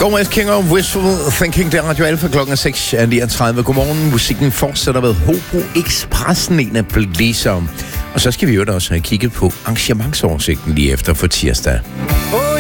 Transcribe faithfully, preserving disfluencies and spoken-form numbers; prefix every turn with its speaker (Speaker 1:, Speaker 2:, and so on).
Speaker 1: God morgen, King of Wishful Thinking. Det er Radio Alfa, klokken er seks niogtredive. Godmorgen. Musikken fortsætter ved Hobro Expressen, en af blæser. Og så skal vi jo da også have kigget på arrangementsoversigten lige efter for tirsdag.